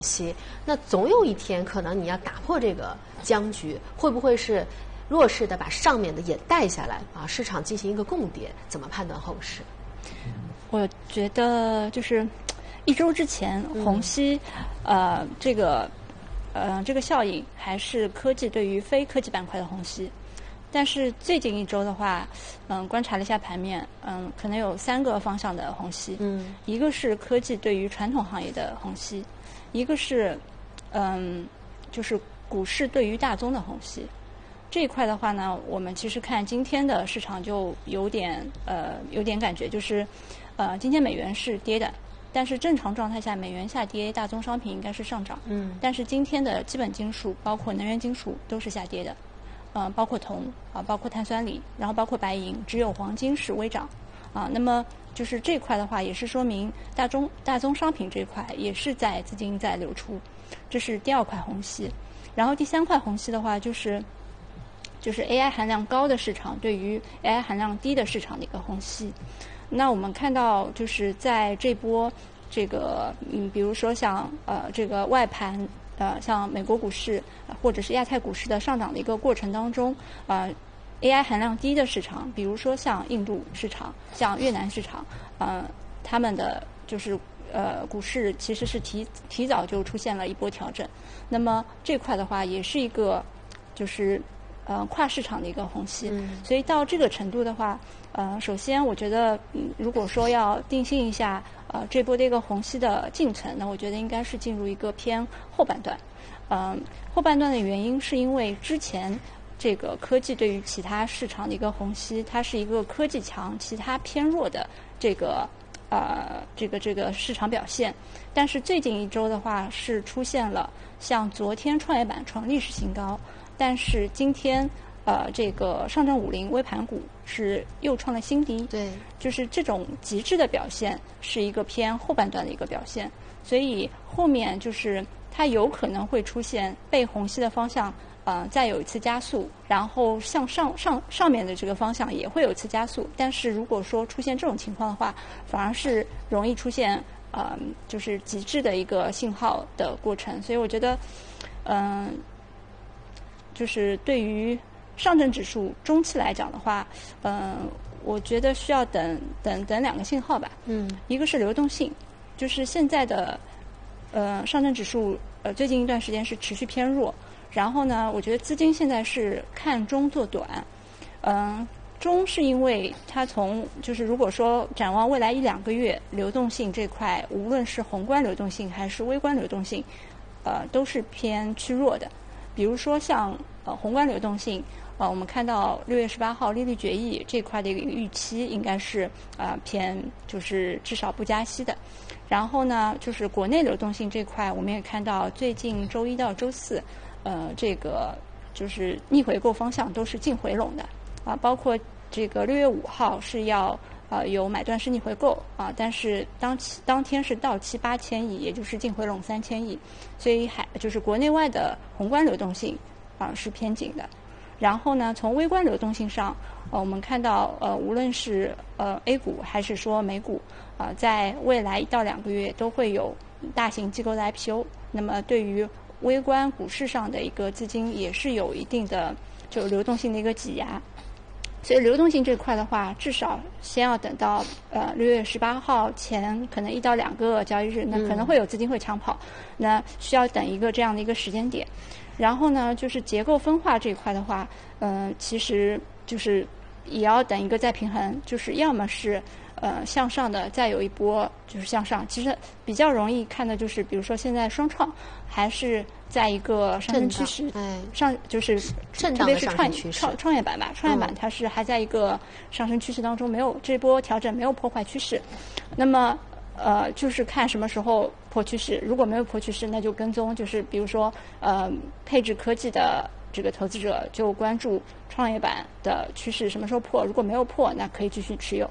息，那总有一天可能你要打破这个僵局，会不会是弱势的把上面的也带下来啊？市场进行一个共跌，怎么判断后市？ 我觉得就是1周之前，虹吸这个效应还是科技对于非科技板块的虹吸。但是最近1周的话，观察了一下盘面，可能有3个方向的虹吸。一个是科技对于传统行业的虹吸，一个是就是股市对于大宗的虹吸。这一块的话呢，我们其实看今天的市场就有点感觉，就是今天美元是跌的，但是正常状态下美元下跌，大宗商品应该是上涨。但是今天的基本金属，包括能源金属都是下跌的。包括铜包括碳酸锂，然后包括白银，只有黄金是微涨那么就是这块的话，也是说明大宗商品这块也是在资金在流出，这是第2块虹吸。然后第3块虹吸的话，就是 AI 含量高的市场对于 AI 含量低的市场的一个虹吸。那我们看到就是在这波这个比如说像这个外盘。像美国股市或者是亚太股市的上涨的一个过程当中，AI 含量低的市场，比如说像印度市场、像越南市场，他们的就是股市其实是提早就出现了一波调整。那么这块的话，也是一个就是跨市场的一个虹吸。所以到这个程度的话，首先我觉得，如果说要定性一下这波的一个虹吸的进程，那我觉得应该是进入一个偏后半段。后半段的原因是因为之前这个科技对于其他市场的一个虹吸，它是一个科技强，其他偏弱的这个市场表现。但是最近1周的话，是出现了像昨天创业板创历史新高，但是今天这个上证50微盘股是又创了新低。 对， 就是这种极致的表现是一个偏后半段的一个表现，所以后面就是它有可能会出现被虹吸的方向再有一次加速，然后向上面的这个方向也会有一次加速。但是如果说出现这种情况的话，反而是容易出现就是极致的一个信号的过程。所以我觉得就是对于上证指数中期来讲的话，我觉得需要等2个信号吧。一个是流动性，就是现在的上证指数最近一段时间是持续偏弱，然后呢，我觉得资金现在是看中做短。中是因为它就是如果说展望未来1-2个月，流动性这块，无论是宏观流动性还是微观流动性，都是偏趋弱的。比如说像宏观流动性，我们看到6月18号利率决议这块的一个预期应该是偏就是至少不加息的。然后呢，就是国内流动性这块，我们也看到最近周1到周4，这个就是逆回购方向都是净回笼的包括这个6月5号是要有买断式逆回购但是当天是到期8000亿，也就是净回笼3000亿，所以就是国内外的宏观流动性是偏紧的。然后呢，从微观流动性上，我们看到无论是A 股还是说美股在未来1到2个月都会有大型机构的 IPO， 那么对于微观股市上的一个资金也是有一定的就流动性的一个挤压。所以流动性这块的话，至少先要等到6月18号前可能1到2个交易日，那可能会有资金会抢跑，那需要等一个这样的一个时间点。然后呢，就是结构分化这一块的话，其实就是也要等一个再平衡，就是要么是向上的再有一波就是向上。其实比较容易看的就是比如说现在双创还是在一个上升趋势，就是特别是创业板吧，创业板它是还在一个上升趋势当中，没有这波调整没有破坏趋势。那么就是看什么时候破趋势，如果没有破趋势，那就跟踪，就是比如说配置科技的这个投资者就关注创业板的趋势什么时候破，如果没有破，那可以继续持有。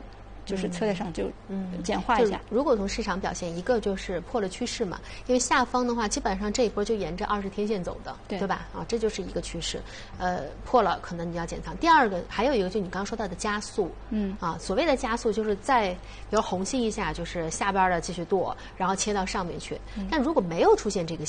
就是策略上就简化一下。 如果从市场表现，一个就是破了趋势嘛，因为下方的话，基本上这一波就沿着20天线走的，对吧？啊，这就是一个趋势。破了可能你要减仓。第二个还有一个就你刚刚说到的加速，所谓的加速就是在比如红心一下，就是下边的继续剁，然后切到上面去。但如果没有出现这个